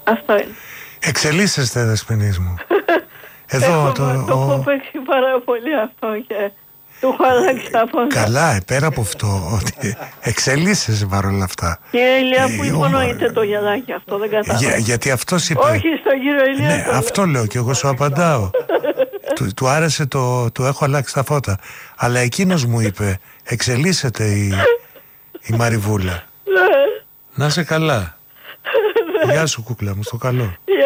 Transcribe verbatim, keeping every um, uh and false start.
Αυτό είναι. Εξελίσσεστε, Δεσποινής μου. Εδώ το... Το έχω παίξει πάρα πολύ αυτό και του έχω αλλάξει τα φώτα. Καλά, πέρα από αυτό, ότι εξελίσσεσαι παρόλα αυτά. Κύριε Ηλία, που υπονοείται το γελάκι αυτό, δεν κατάλαβα. Για, γιατί αυτός είπε... Όχι, στον κύριο Ηλία. Ναι, το... αυτό λέω και εγώ σου απαντάω. του, του άρεσε το, του έχω αλλάξει τα φώτα. Αλλά εκείνος μου είπε, εξελίσσεται η, η Μαριβούλα. Να είσαι καλά. Γεια σου, κούκλα μου, στο καλό.